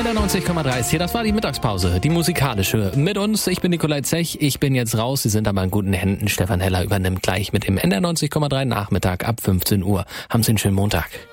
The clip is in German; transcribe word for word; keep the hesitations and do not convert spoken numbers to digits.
N R neunzig Komma drei ist hier, das war die Mittagspause, die musikalische. Mit uns, ich bin Nikolai Zech, ich bin jetzt raus, Sie sind aber in guten Händen. Stefan Heller übernimmt gleich mit dem N R neunzig Komma drei Nachmittag ab fünfzehn Uhr. Haben Sie einen schönen Montag.